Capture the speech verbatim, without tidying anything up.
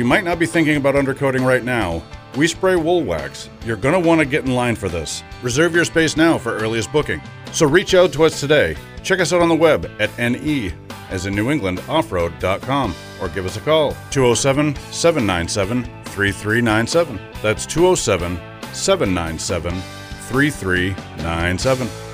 might not be thinking about undercoating right now, we spray wool wax. You're going to want to get in line for this. Reserve your space now for earliest booking. So reach out to us today. Check us out on the web at N E, as in New England, offroad dot com, or give us a call, two oh seven, seven nine seven, three three nine seven. That's two oh seven, seven nine seven, three three nine seven.